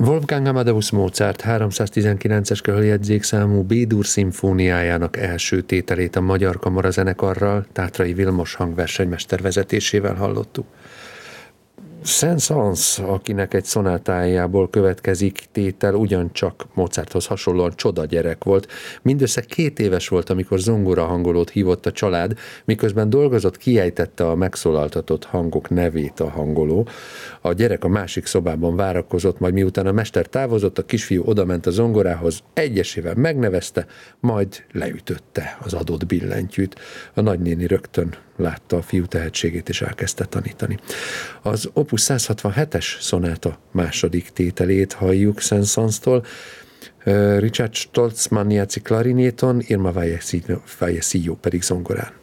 Wolfgang Amadeus Mozart 319-es körjegyzékszámú B-dur szimfóniájának első tételét a Magyar Kamarazenekarral, Tátrai Vilmos hangversenymester vezetésével hallottuk. Saint-Saëns, akinek egy szonátájából következik tétel, ugyancsak Mozarthoz hasonlóan csoda gyerek volt. Mindössze 2 éves volt, amikor zongora hangolót hívott a család, miközben dolgozott, kiejtette a megszólaltatott hangok nevét a hangoló. A gyerek a másik szobában várakozott, majd miután a mester távozott, a kisfiú odament a zongorához, egyesével megnevezte, majd leütötte az adott billentyűt. A nagynéni rögtön látta a fiú tehetségét, és elkezdte tanítani. Az Opus 167-es szonáta második tételét halljuk Saint-Saënstól, Richard Stoltzmann játszik klarinéton, Irma Vallecillo pedig zongorán.